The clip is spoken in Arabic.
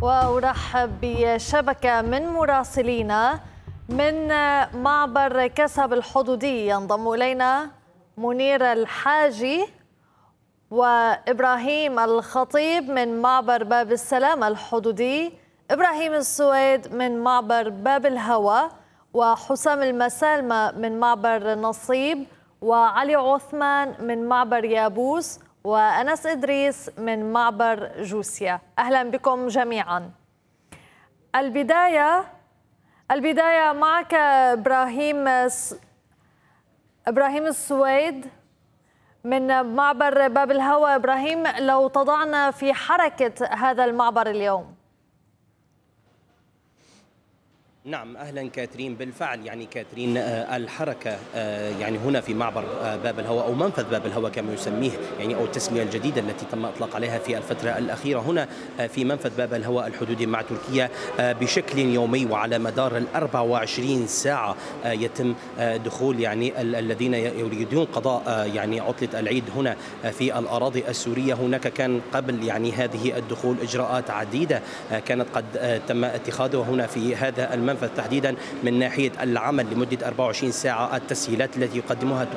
وأرحب بشبكة من مراسلينا من معبر كسب الحدودي. ينضم إلينا منير الحاجي وإبراهيم الخطيب من معبر باب السلام الحدودي، إبراهيم السويد من معبر باب الهوى، وحسام المسالمة من معبر نصيب، وعلي عثمان من معبر يابوس، وأنس إدريس من معبر جوسيا. أهلا بكم جميعا. البداية معك إبراهيم السويد من معبر باب الهوى. إبراهيم، لو تضعنا في حركة هذا المعبر اليوم. نعم، أهلا كاترين. بالفعل يعني كاترين الحركة يعني هنا في معبر باب الهوى أو منفذ باب الهوى كما يسميه، يعني أو التسمية الجديدة التي تم إطلاق عليها في الفترة الأخيرة هنا في منفذ باب الهوى الحدودي مع تركيا بشكل يومي وعلى مدار 24 ساعة يتم دخول يعني الذين يريدون قضاء يعني عطلة العيد هنا في الأراضي السورية. هناك كان قبل يعني هذه الدخول إجراءات عديدة كانت قد تم اتخاذها هنا في هذا المنفذ تحديدا من ناحية العمل لمدة 24 ساعة. التسهيلات التي يقدمها